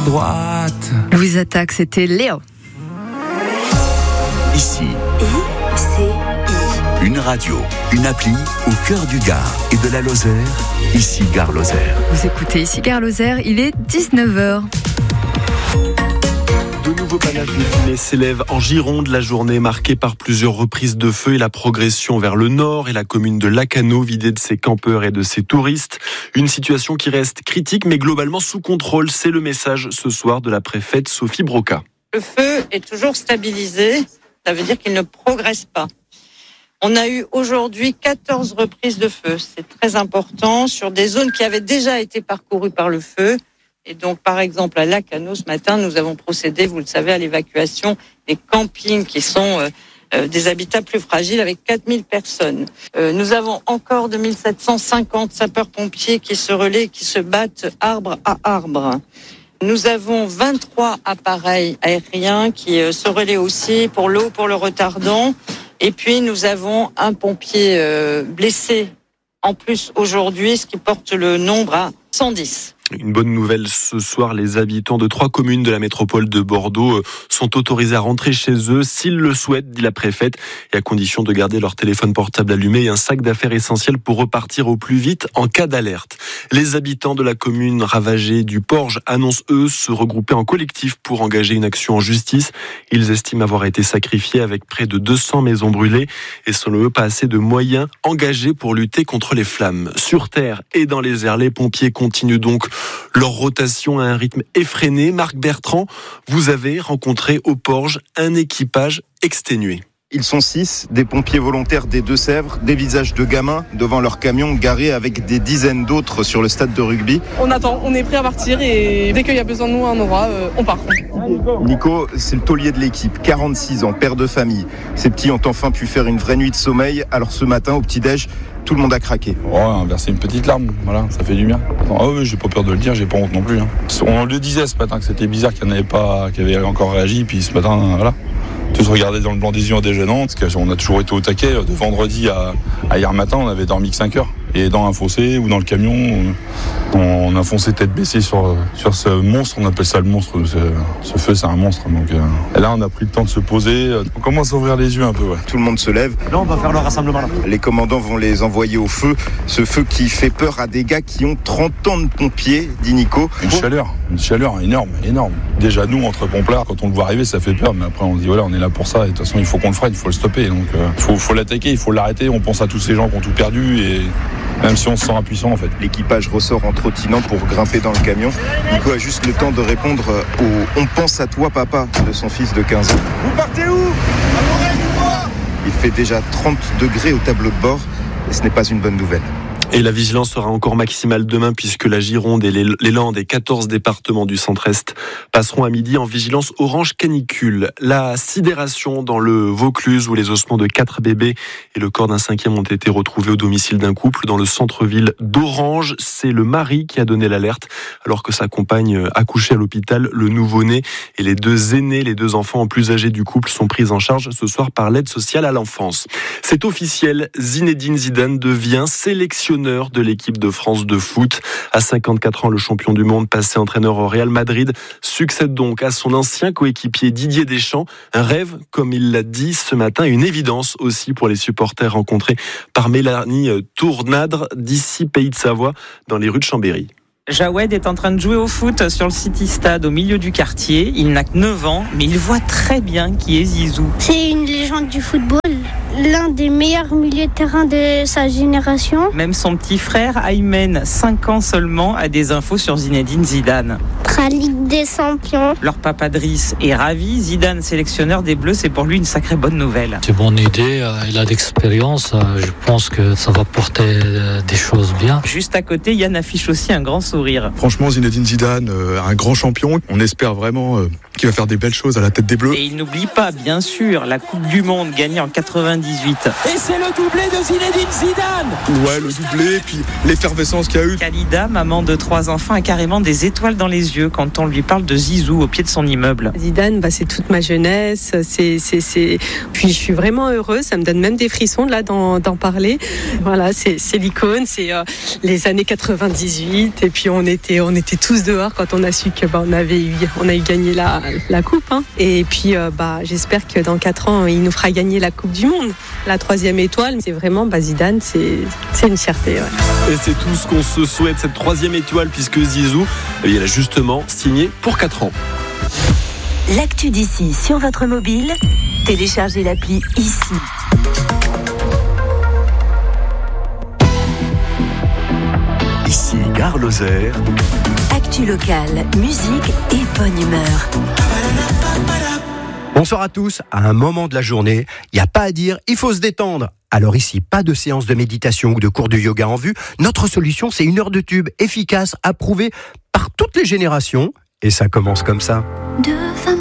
droite. Louise Attaque, c'était Léo. Ici, une radio, une appli au cœur du Gard et de la Lozère. Ici Gare Lozère. Vous écoutez Ici Gare Lozère, il est 19h. De nouveaux panaches de fumée s'élèvent en Gironde, la journée marquée par plusieurs reprises de feu et la progression vers le nord et la commune de Lacanau vidée de ses campeurs et de ses touristes. Une situation qui reste critique mais globalement sous contrôle. C'est le message ce soir de la préfète Sophie Broca. Le feu est toujours stabilisé, ça veut dire qu'il ne progresse pas. On a eu aujourd'hui 14 reprises de feu, c'est très important, sur des zones qui avaient déjà été parcourues par le feu. Et donc, par exemple, à Lacanau, ce matin, nous avons procédé, vous le savez, à l'évacuation des campings qui sont des habitats plus fragiles avec 4000 personnes. Nous avons encore 2750 sapeurs-pompiers qui se relaient, qui se battent arbre à arbre. Nous avons 23 appareils aériens qui se relaient aussi pour l'eau, pour le retardant. Et puis, nous avons un pompier blessé en plus aujourd'hui, ce qui porte le nombre à 110. Une bonne nouvelle ce soir, les habitants de 3 communes de la métropole de Bordeaux sont autorisés à rentrer chez eux s'ils le souhaitent, dit la préfète, et à condition de garder leur téléphone portable allumé et un sac d'affaires essentiel pour repartir au plus vite en cas d'alerte. Les habitants de la commune ravagée du Porge annoncent eux se regrouper en collectif pour engager une action en justice. Ils estiment avoir été sacrifiés avec près de 200 maisons brûlées et selon eux pas assez de moyens engagés pour lutter contre les flammes. Sur terre et dans les airs, les pompiers continuent donc leur rotation à un rythme effréné. Marc Bertrand, vous avez rencontré au Porge un équipage exténué. Ils sont 6, des pompiers volontaires des Deux-Sèvres, des visages de gamins devant leur camion garé avec des dizaines d'autres sur le stade de rugby. On attend, on est prêt à partir et dès qu'il y a besoin de nous à un endroit, on part. Nico, c'est le taulier de l'équipe, 46 ans, père de famille. Ces petits ont enfin pu faire une vraie nuit de sommeil, alors ce matin au petit-déj, tout le monde a craqué. Ouais, verser une petite larme, voilà, ça fait du bien. Ah oui, j'ai pas peur de le dire, j'ai pas honte non plus. On le disait ce matin que c'était bizarre qu'il n'y en avait pas, qui avait encore réagi, puis ce matin, voilà. Tous regarder dans le blanc des yeux en déjeunant, parce qu'on a toujours été au taquet. De vendredi à hier matin, on avait dormi que 5 heures. Et dans un fossé ou dans le camion, on a foncé tête baissée sur ce monstre. On appelle ça le monstre. Ce feu, c'est un monstre. Donc, et là, on a pris le temps de se poser. On commence à ouvrir les yeux un peu. Ouais. Tout le monde se lève. Là, on va faire le rassemblement. Là. Les commandants vont les envoyer au feu. Ce feu qui fait peur à des gars qui ont 30 ans de pompiers, dit Nico. Une chaleur énorme. Déjà, nous, entre pomplards, quand on le voit arriver, ça fait peur. Mais après, on se dit, voilà, on est là pour ça. Et de toute façon, il faut qu'on le freine, il faut le stopper. Donc, faut l'attaquer, il faut l'arrêter. On pense à tous ces gens qui ont tout perdu. Et même si on se sent impuissant en fait. L'équipage ressort en trottinant pour grimper dans le camion. Nico a juste le temps de répondre au « On pense à toi papa » de son fils de 15 ans. Vous partez où ? Il fait déjà 30 degrés au tableau de bord et ce n'est pas une bonne nouvelle. Et la vigilance sera encore maximale demain puisque la Gironde et les Landes et 14 départements du centre-est passeront à midi en vigilance orange canicule. La sidération dans le Vaucluse où les ossements de 4 bébés et le corps d'un 5e ont été retrouvés au domicile d'un couple dans le centre-ville d'Orange. C'est le mari qui a donné l'alerte alors que sa compagne accouchait à l'hôpital. Le nouveau-né et les 2 aînés, les 2 enfants plus âgés du couple sont pris en charge ce soir par l'aide sociale à l'enfance. C'est officiel, Zinedine Zidane devient sélectionneur de l'équipe de France de foot. À 54 ans, le champion du monde passé entraîneur au Real Madrid succède donc à son ancien coéquipier Didier Deschamps. Un rêve, comme il l'a dit ce matin, une évidence aussi pour les supporters rencontrés par Mélanie Tournadre d'ici Pays de Savoie dans les rues de Chambéry. Jawed est en train de jouer au foot sur le City Stade au milieu du quartier. Il n'a que 9 ans, mais il voit très bien qui est Zizou. C'est une légende du football, l'un des meilleurs milieux de terrain de sa génération. Même son petit frère, Aymen, 5 ans seulement, a des infos sur Zinedine Zidane. La Ligue des Champions. Leur papa Driss est ravi. Zidane, sélectionneur des Bleus, c'est pour lui une sacrée bonne nouvelle. C'est une bonne idée, il a d'expérience. Je pense que ça va porter des choses bien. Juste à côté, Yann affiche aussi un grand sourire. Franchement, Zinedine Zidane, un grand champion. On espère vraiment qu'il va faire des belles choses à la tête des Bleus. Et il n'oublie pas, bien sûr, la Coupe du Monde gagnée en 98. Et c'est le doublé de Zinedine Zidane. Ouais, le doublé, puis l'effervescence qu'il y a eu. Khalida, maman de 3 enfants, a carrément des étoiles dans les yeux. yeux quand on lui parle de Zizou au pied de son immeuble. Zidane, c'est toute ma jeunesse. Puis je suis vraiment heureuse. Ça me donne même des frissons là d'en parler. Voilà, c'est l'icône. C'est les années 98. Et puis on était tous dehors quand on a su que on a eu gagné la coupe. Hein. Et puis j'espère que dans 4 ans, il nous fera gagner la Coupe du Monde. La 3e étoile, c'est vraiment Zidane, c'est une fierté. Ouais. Et c'est tout ce qu'on se souhaite, cette 3e étoile, puisque Zizou, il a justement signé pour 4 ans. L'actu d'ici sur votre mobile, téléchargez l'appli ici. Ici Gare Lozère. Actu locale, musique et bonne humeur. Bonsoir à tous. À un moment de la journée, il n'y a pas à dire, il faut se détendre. Alors ici, pas de séance de méditation ou de cours de yoga en vue. Notre solution, c'est 1 heure de tube efficace, approuvée par toutes les générations. Et ça commence comme ça. Devant